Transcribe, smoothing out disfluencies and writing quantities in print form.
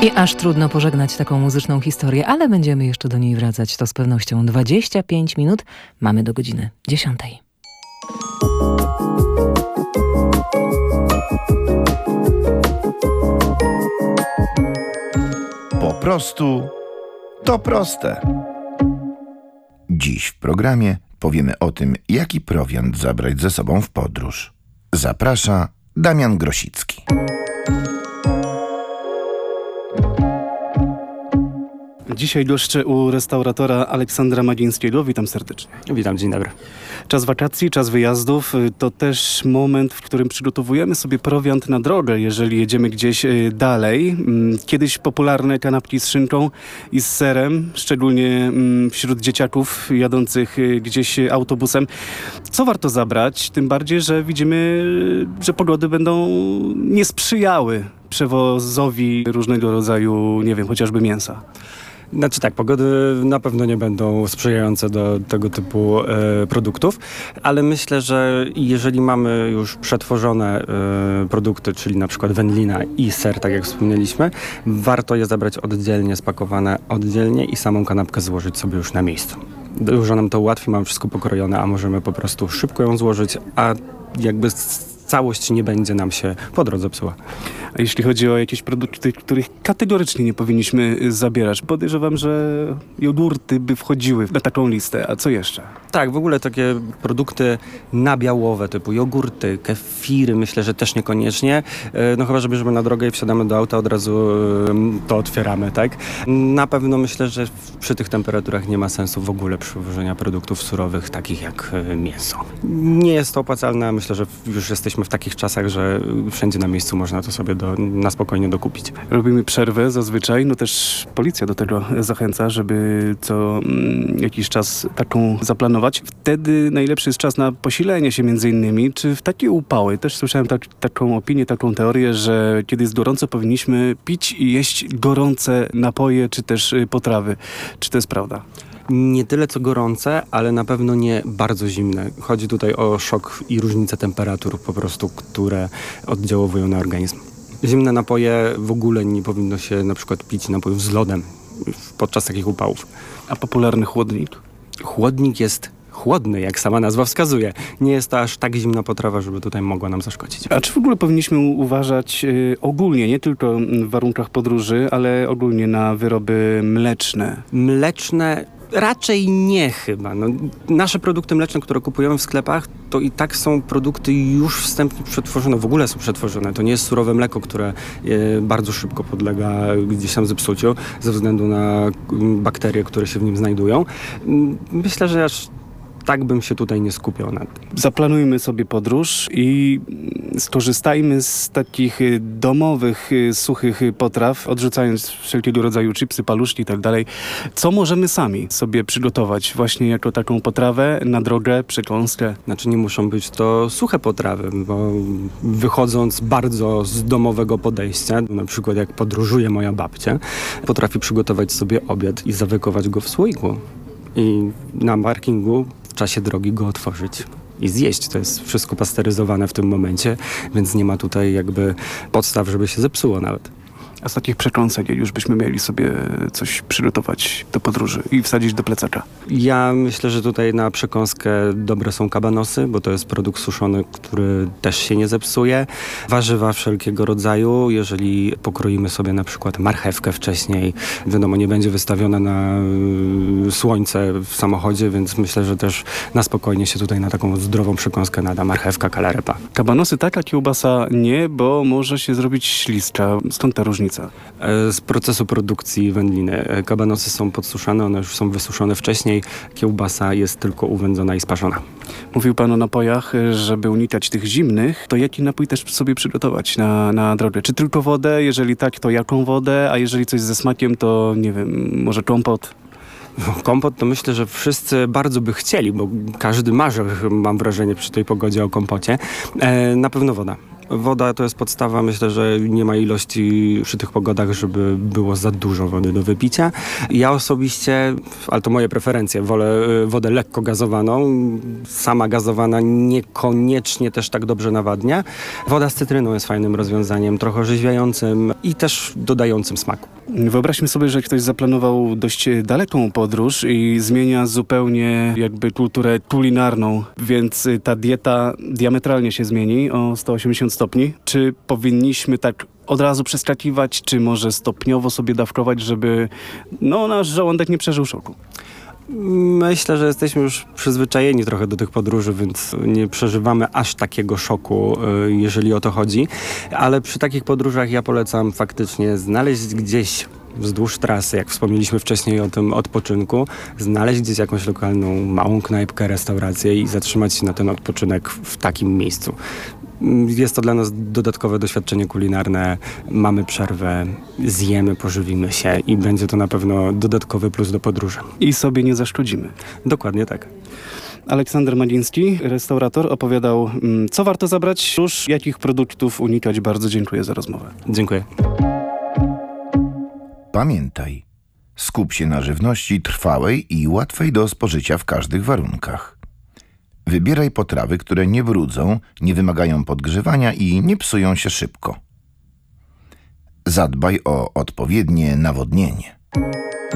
I aż trudno pożegnać taką muzyczną historię, ale będziemy jeszcze do niej wracać, to z pewnością. 25 minut mamy do godziny 10. Po prostu to proste. Dziś w programie powiemy o tym, jaki prowiant zabrać ze sobą w podróż. Zaprasza Damian Grosicki. Dzisiaj goszczę u restauratora Aleksandra Madzińskiego. Witam serdecznie. Witam, dzień dobry. Czas wakacji, czas wyjazdów to też moment, w którym przygotowujemy sobie prowiant na drogę, jeżeli jedziemy gdzieś dalej. Kiedyś popularne kanapki z szynką i z serem, szczególnie wśród dzieciaków jadących gdzieś autobusem. Co warto zabrać? Tym bardziej, że widzimy, że pogody będą nie sprzyjały przewozowi różnego rodzaju, nie wiem, chociażby mięsa. Znaczy tak, pogody na pewno nie będą sprzyjające do tego typu produktów, ale myślę, że jeżeli mamy już przetworzone produkty, czyli na przykład wędlina i ser, tak jak wspomnieliśmy, warto je zabrać oddzielnie, spakowane oddzielnie i samą kanapkę złożyć sobie już na miejscu. Dużo nam to ułatwi, mamy wszystko pokrojone, a możemy po prostu szybko ją złożyć, a jakby całość nie będzie nam się po drodze psuła. A jeśli chodzi o jakieś produkty, których kategorycznie nie powinniśmy zabierać, podejrzewam, że jogurty by wchodziły na taką listę. A co jeszcze? Tak, w ogóle takie produkty nabiałowe typu jogurty, kefiry, myślę, że też niekoniecznie. No chyba, że bierzemy na drogę i wsiadamy do auta, od razu to otwieramy, tak? Na pewno myślę, że przy tych temperaturach nie ma sensu w ogóle przywożenia produktów surowych, takich jak mięso. Nie jest to opłacalne, myślę, że już jesteśmy w takich czasach, że wszędzie na miejscu można to sobie na spokojnie dokupić. Robimy przerwę zazwyczaj, no też policja do tego zachęca, żeby co jakiś czas taką zaplanować. Wtedy najlepszy jest czas na posilenie się między innymi. Czy w takie upały, też słyszałem taką opinię, taką teorię, że kiedy jest gorąco, powinniśmy pić i jeść gorące napoje, czy też potrawy. Czy to jest prawda? Nie tyle co gorące, ale na pewno nie bardzo zimne. Chodzi tutaj o szok i różnicę temperatur po prostu, które oddziałowują na organizm. Zimne napoje w ogóle nie powinno się na przykład pić napojów z lodem podczas takich upałów. A popularny chłodnik? Chłodnik jest chłodny, jak sama nazwa wskazuje. Nie jest to aż tak zimna potrawa, żeby tutaj mogła nam zaszkodzić. A czy w ogóle powinniśmy uważać ogólnie, nie tylko w warunkach podróży, ale ogólnie na wyroby mleczne? Mleczne raczej nie chyba. No, nasze produkty mleczne, które kupujemy w sklepach, to i tak są produkty już wstępnie przetworzone. W ogóle są przetworzone. To nie jest surowe mleko, które bardzo szybko podlega gdzieś tam zepsuciu ze względu na bakterie, które się w nim znajdują. Myślę, że aż tak bym się tutaj nie skupiał na tym. Zaplanujmy sobie podróż i skorzystajmy z takich domowych, suchych potraw, odrzucając wszelkiego rodzaju chipsy, paluszki i tak dalej. Co możemy sami sobie przygotować właśnie jako taką potrawę na drogę, przekąskę? Znaczy nie muszą być to suche potrawy, bo wychodząc bardzo z domowego podejścia, na przykład jak podróżuje moja babcia, potrafi przygotować sobie obiad i zawykować go w słoiku. I na parkingu w czasie drogi go otworzyć i zjeść. To jest wszystko pasteryzowane w tym momencie, więc nie ma tutaj jakby podstaw, żeby się zepsuło nawet. A z takich przekąsek już byśmy mieli sobie coś przygotować do podróży i wsadzić do plecaka? Ja myślę, że tutaj na przekąskę dobre są kabanosy, bo to jest produkt suszony, który też się nie zepsuje. Warzywa wszelkiego rodzaju. Jeżeli pokroimy sobie na przykład marchewkę wcześniej, wiadomo, nie będzie wystawiona na słońce w samochodzie, więc myślę, że też na spokojnie się tutaj na taką zdrową przekąskę nada marchewka, kalarepa. Kabanosy tak, a kiełbasa nie, bo może się zrobić śliska. Skąd ta różnica? Z procesu produkcji wędliny. Kabanosy są podsuszane, one już są wysuszone wcześniej. Kiełbasa jest tylko uwędzona i sparzona. Mówił pan o napojach, żeby unikać tych zimnych. To jaki napój też sobie przygotować na drogę? Czy tylko wodę? Jeżeli tak, to jaką wodę? A jeżeli coś ze smakiem, to nie wiem, może kompot? Kompot to myślę, że wszyscy bardzo by chcieli, bo każdy marzy, mam wrażenie, przy tej pogodzie o kompocie. Na pewno woda. Woda to jest podstawa. Myślę, że nie ma ilości przy tych pogodach, żeby było za dużo wody do wypicia. Ja osobiście, ale to moje preferencje, wolę wodę lekko gazowaną. Sama gazowana niekoniecznie też tak dobrze nawadnia. Woda z cytryną jest fajnym rozwiązaniem, trochę orzeźwiającym i też dodającym smaku. Wyobraźmy sobie, że ktoś zaplanował dość daleką podróż i zmienia zupełnie jakby kulturę kulinarną, więc ta dieta diametralnie się zmieni o 180 stopni. Czy powinniśmy tak od razu przeskakiwać, czy może stopniowo sobie dawkować, żeby nasz żołądek nie przeżył szoku? Myślę, że jesteśmy już przyzwyczajeni trochę do tych podróży, więc nie przeżywamy aż takiego szoku, jeżeli o to chodzi. Ale przy takich podróżach ja polecam faktycznie znaleźć gdzieś wzdłuż trasy, jak wspomnieliśmy wcześniej o tym odpoczynku, znaleźć gdzieś jakąś lokalną, małą knajpkę, restaurację i zatrzymać się na ten odpoczynek w takim miejscu. Jest to dla nas dodatkowe doświadczenie kulinarne. Mamy przerwę, zjemy, pożywimy się i będzie to na pewno dodatkowy plus do podróży. I sobie nie zaszkodzimy. Dokładnie tak. Aleksander Madiński, restaurator, opowiadał, co warto zabrać, już jakich produktów unikać. Bardzo dziękuję za rozmowę. Dziękuję. Pamiętaj, skup się na żywności trwałej i łatwej do spożycia w każdych warunkach. Wybieraj potrawy, które nie brudzą, nie wymagają podgrzewania i nie psują się szybko. Zadbaj o odpowiednie nawodnienie.